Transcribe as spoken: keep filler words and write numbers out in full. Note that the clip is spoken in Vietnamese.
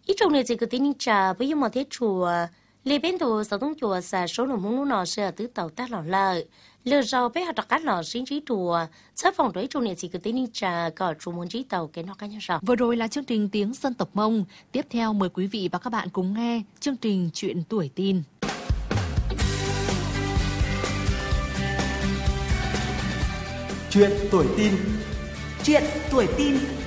ít trong này chỉ có tin trà với những một thế chùa lê bên tổ sáu tông chùa xả số lượng mông nọ sẽ tứ tàu tác lỏng lợi lừa rau bé hạt đặc cát lò sinh trí chùa sắp phòng đối trong này chỉ có tin trà có chủ môn trí tàu cái nó cá nhân sao. Vừa rồi là chương trình tiếng dân tộc Mông. Tiếp theo mời quý vị và các bạn cùng nghe chương trình Chuyện tuổi tin. Chuyện tuổi tin. Chuyện tuổi tin.